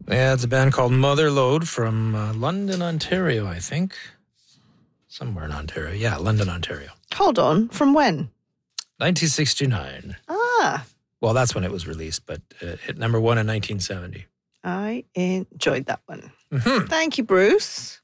Yeah, it's a band called Motherload from London, Ontario, I think. Somewhere in Ontario. Yeah, London, Ontario. Hold on. From when? 1969. Ah. Well, that's when it was released, but it hit number one in 1970. I enjoyed that one. Mm-hmm. Thank you, Bruce.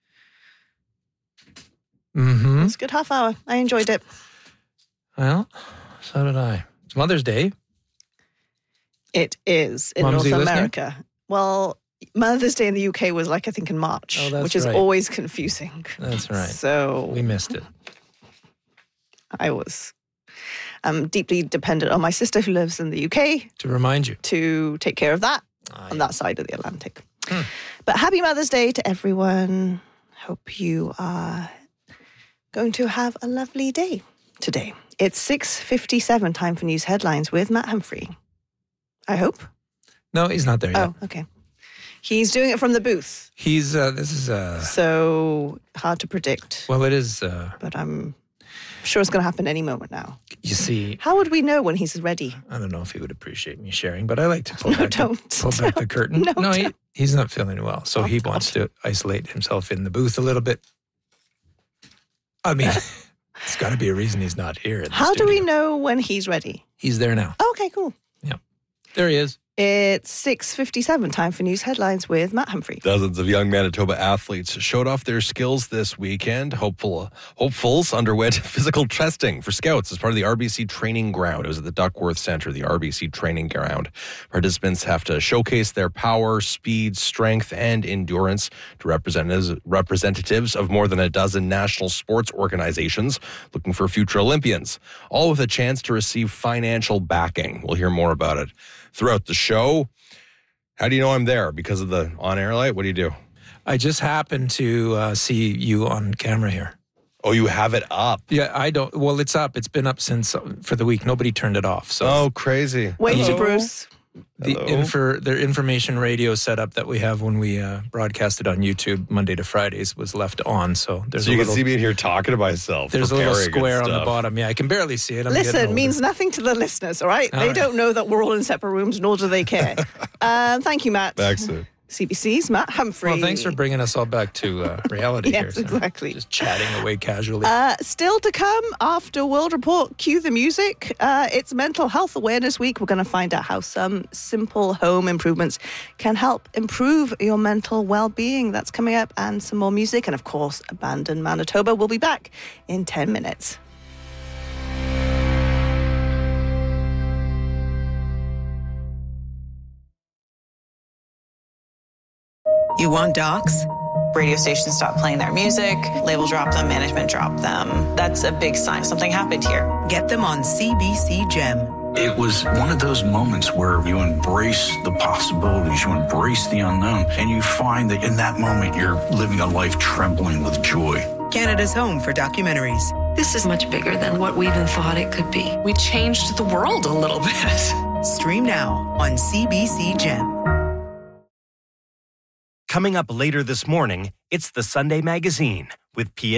Mm-hmm. It's a good half hour. I enjoyed it. Well, so did I. It's Mother's Day. It is in Mumsy North listening? America. Well, Mother's Day in the UK was like, I think, in March, Oh, that's which is right. always confusing. That's right. So We missed it. I was deeply dependent on my sister who lives in the UK To remind you. to take care of that on that side of the Atlantic. But happy Mother's Day to everyone. Hope you are going to have a lovely day today. It's 6:57, time for news headlines with Matt Humphrey. I hope. No, he's not there yet. Oh, okay. He's doing it from the booth. He's, this is, So hard to predict, well, it is, but I'm sure it's going to happen any moment now. you see, How would we know when he's ready? I don't know if he would appreciate me sharing, but I like to pull No, back, don't. pull back the curtain. No, No, he's not feeling well, so he wants to isolate himself in the booth a little bit. I mean, it's got to be a reason he's not here. In the How do we studio. know when he's ready? He's there now. Okay, cool. There he is. It's 6:57, time for news headlines with Matt Humphrey. Dozens of young Manitoba athletes showed off their skills this weekend. Hopefuls underwent physical testing for scouts as part of the RBC Training Ground. It was at the Duckworth Centre, the RBC Training Ground. Participants have to showcase their power, speed, strength, and endurance to representatives of more than a dozen national sports organizations looking for future Olympians, all with a chance to receive financial backing. We'll hear more about it throughout the show. How do you know I'm there? Because of the on-air light? What do you do? I just happened to see you on camera here. Oh, you have it up. Yeah, I don't. Well, it's up. It's been up since for the week. Nobody turned it off. So Oh, crazy. Wait to Hello? Bruce. the information radio setup that we have when we broadcasted on YouTube Monday to Fridays was left on. So there's So you a can little, see me in here talking to myself. there's a little preparing and square on the stuff. bottom. Yeah, I can barely see it. I'm getting Listen, older. means nothing to the listeners, all right? All They right. don't know that we're all in separate rooms, nor do they care. Thank you, Matt. Excellent. CBC's Matt Humphrey. Well, thanks for bringing us all back to reality here. Yes, exactly. Just chatting away casually. Still to come after World Report, cue the music. It's Mental Health Awareness Week. We're going to find out how some simple home improvements can help improve your mental well-being. That's coming up, and some more music. And of course, Abandoned Manitoba will be back in 10 minutes. You want docs? Radio stations stop playing their music, label drop them, management drop them. That's a big sign something happened here. Get them on CBC Gem. It was one of those moments where you embrace the possibilities, you embrace the unknown, and you find that in that moment you're living a life trembling with joy. Canada's home for documentaries. This is much bigger than what we even thought it could be. We changed the world a little bit. Stream now on CBC Gem. Coming up later this morning, it's the Sunday Magazine with P.